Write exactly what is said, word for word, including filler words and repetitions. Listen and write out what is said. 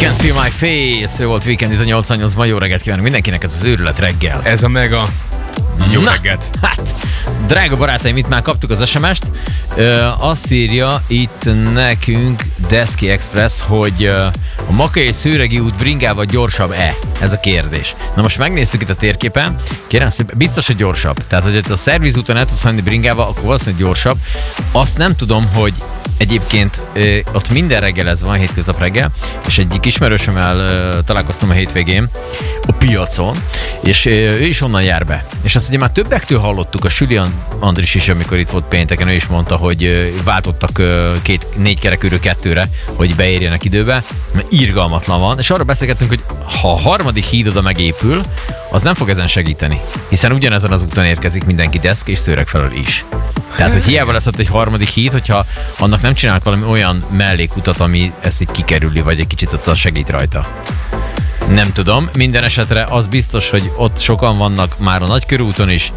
Can't Feel My Face, ő volt Weekend itt a nyolcvannyolcban. Jó reggelt kívánok mindenkinek, ez az őrület reggel. Ez a mega jó Na, reggelt. Hát, drága barátaim, itt már kaptuk az es em est. Ö, azt írja itt nekünk Deszki Express, hogy ö, a Makai és Szőregi út bringával gyorsabb-e? Ez a kérdés. Na most megnéztük itt a térképen, kérem szépen, biztos, hogy gyorsabb. Tehát, hogy a szervizúton el tudsz menni bringával, akkor valószínűleg gyorsabb. Azt nem tudom, hogy egyébként ö, ott minden reggel ez van, hétköznap reggel, és egyik ismerősömmel ö, találkoztam a hétvégén a piacon, és ö, ő is onnan jár be. És azt ugye már többektől hallottuk, a Süli Andris is, amikor itt volt pénteken, ő is mondta, hogy ö, váltottak ö, két, négy kerekűről kettőre, hogy beérjenek időbe, mert irgalmatlan van, és arra beszélgettünk, hogy ha a harmadik híd oda megépül, az nem fog ezen segíteni, hiszen ugyanezen az úton érkezik mindenki Deszk és Szőreg felől is. Tehát, hogy hiába lesz ott egy harmadik híd, hogyha annak nem csinálnak valami olyan mellékutat, ami ezt így kikerüli, vagy egy kicsit ott segít rajta. Nem tudom, minden esetre az biztos, hogy ott sokan vannak már a Nagykörúton is,